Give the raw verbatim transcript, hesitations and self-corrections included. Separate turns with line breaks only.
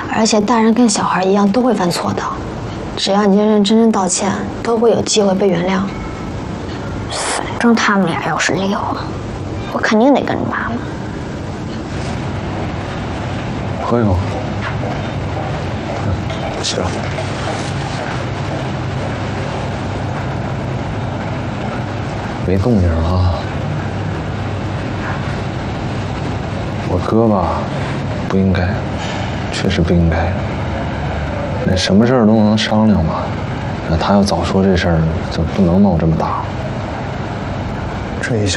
而且大人跟小孩一样都会犯错的，只要你认认真真道歉，都会有机会被原谅。
反正他们俩要是离婚，我肯定得跟着妈妈。
喝一口。行。没动静啊。我哥吧，不应该，确实不应该。那什么事儿都能商量嘛。那他要早说这事儿，就不能闹这么大。
这一宿